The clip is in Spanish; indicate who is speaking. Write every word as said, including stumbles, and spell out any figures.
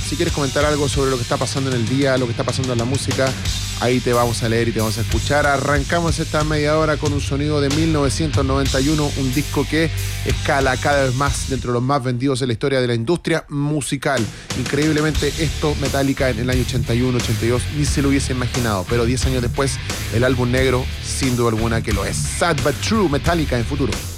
Speaker 1: Si quieres comentar algo sobre lo que está pasando en el día, lo que está pasando en la música, ahí te vamos a leer y te vamos a escuchar. Arrancamos esta media hora con un sonido de mil novecientos noventa y uno, un disco que escala cada vez más dentro de los más vendidos en la historia de la industria musical. Increíblemente, esto Metallica en el año ochenta y uno, ochenta y dos ni se lo hubiese imaginado, pero diez años después el álbum negro sin duda alguna que lo es. Sad but True, Metallica en Futuro.